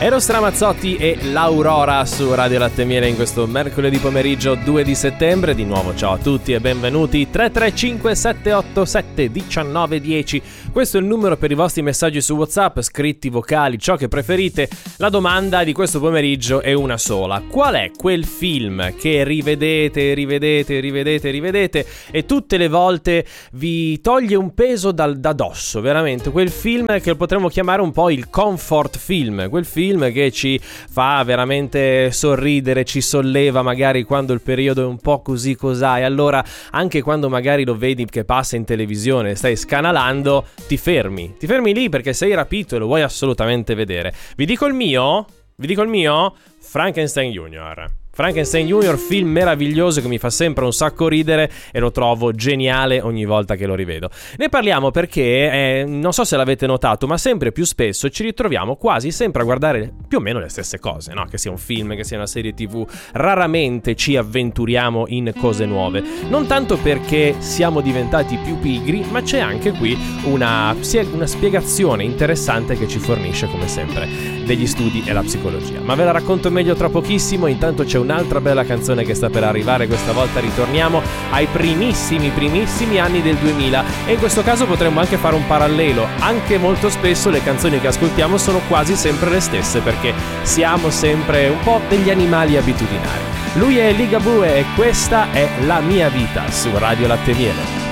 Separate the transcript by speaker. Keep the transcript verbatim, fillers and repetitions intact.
Speaker 1: Eros Ramazzotti e l'Aurora su Radio Latte Miele in questo mercoledì pomeriggio due di settembre. Di nuovo ciao a tutti e benvenuti. Tre tre cinque sette otto sette uno nove uno zero. Questo è il numero per i vostri messaggi su WhatsApp, scritti, vocali, ciò che preferite. La domanda di questo pomeriggio è una sola: qual è quel film che rivedete, rivedete, rivedete, rivedete e tutte le volte vi toglie un peso dal, da dosso? Veramente quel film che potremmo chiamare un po' il comfort film, quel film che ci fa veramente sorridere, ci solleva magari quando il periodo è un po' così cosà, e allora anche quando magari lo vedi che passa in televisione, stai scanalando, ti fermi, ti fermi lì perché sei rapito e lo vuoi assolutamente vedere. Vi dico il mio? Vi dico il mio? Frankenstein Junior. Frankenstein Junior, film meraviglioso che mi fa sempre un sacco ridere e lo trovo geniale ogni volta che lo rivedo. Ne parliamo perché, eh, non so se l'avete notato, ma sempre più spesso ci ritroviamo quasi sempre a guardare più o meno le stesse cose, no? Che sia un film, che sia una serie tv, raramente ci avventuriamo in cose nuove. Non tanto perché siamo diventati più pigri, ma c'è anche qui una, una spiegazione interessante che ci fornisce, come sempre, degli studi e la psicologia. Ma ve la racconto meglio tra pochissimo. Intanto c'è un'altra bella canzone che sta per arrivare. Questa volta ritorniamo ai primissimi primissimi anni del duemila e in questo caso potremmo anche fare un parallelo. Anche molto spesso le canzoni che ascoltiamo sono quasi sempre le stesse, perché siamo sempre un po' degli animali abitudinari. Lui è Ligabue e questa è La mia vita su Radio Latte Miele.